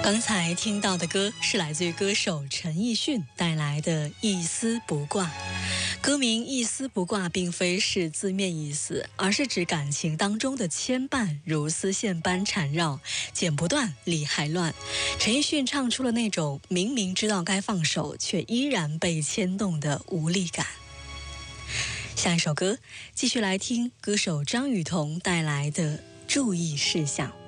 刚才听到的歌是来自于歌手陈奕迅带来的《一丝不挂》。歌名一丝不挂并非是字面意思，而是指感情当中的牵绊如丝线般缠绕，剪不断理还乱。陈奕迅唱出了那种明明知道该放手，却依然被牵动的无力感。下一首歌继续来听歌手张雨桐带来的注意事项。